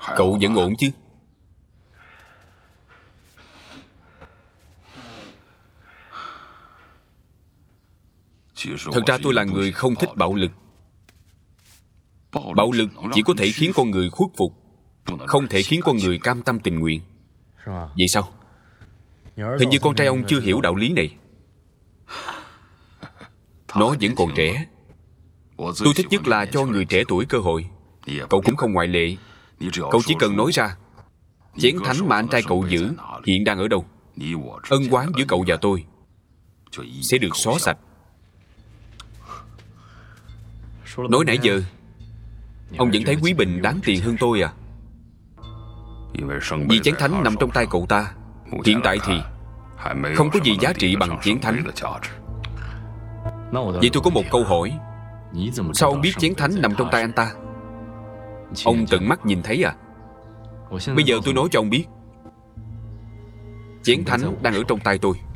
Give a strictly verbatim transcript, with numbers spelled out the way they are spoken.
Cậu vẫn ổn chứ? Thật ra tôi là người không thích bạo lực. Bạo lực chỉ có thể khiến con người khuất phục, không thể khiến con người cam tâm tình nguyện. Vậy sao? Hình như con trai ông chưa hiểu đạo lý này. Nó vẫn còn trẻ. Tôi thích nhất là cho người trẻ tuổi cơ hội. Cậu cũng không ngoại lệ. Cậu chỉ cần nói ra chén thánh mà anh trai cậu giữ hiện đang ở đâu, ân oán giữa cậu và tôi sẽ được xóa sạch. Nói nãy giờ ông vẫn thấy Quý Bình đáng tiền hơn tôi à? Vì chén thánh nằm trong tay cậu ta, hiện tại thì không có gì giá trị bằng chén thánh. Vậy tôi có một câu hỏi. Sao ông biết chén thánh nằm trong tay anh ta? Ông tận mắt nhìn thấy à? Bây giờ tôi nói cho ông biết, chén thánh đang ở trong tay tôi.